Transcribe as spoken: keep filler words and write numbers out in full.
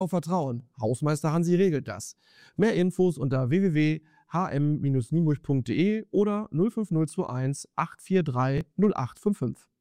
Vertrauen. Hausmeister Hansi regelt das. Mehr Infos unter w w w punkt h m bindestrich nienburg punkt de oder null fünf null zwei eins acht vier drei null acht fünf fünf.